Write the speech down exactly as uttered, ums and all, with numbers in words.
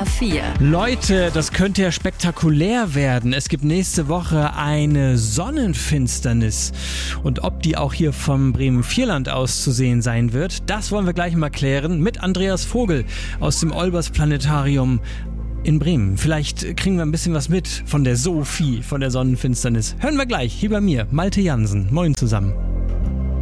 H vier. Leute, das könnte ja spektakulär werden. Es gibt nächste Woche eine Sonnenfinsternis. Und ob die auch hier vom Bremen-Vierland aus zu sehen sein wird, das wollen wir gleich mal klären mit Andreas Vogel aus dem Olbers Planetarium in Bremen. Vielleicht kriegen wir ein bisschen was mit von der Sophie, von der Sonnenfinsternis. Hören wir gleich, hier bei mir, Malte Jansen. Moin zusammen.